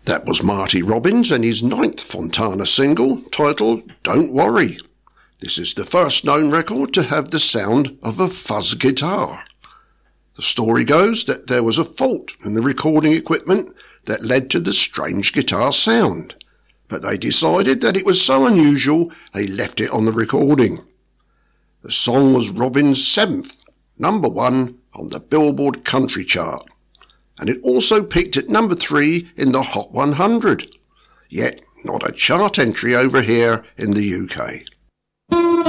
That was Marty Robbins and his 9th Fontana single, titled Don't Worry. This is the first known record to have the sound of a fuzz guitar. The story goes that there was a fault in the recording equipment that led to the strange guitar sound, but they decided that it was so unusual they left it on the recording. The song was Robbins' 7th, number 1 on the Billboard Country chart, and it also peaked at number 3 in the Hot 100, yet not a chart entry over here in the UK.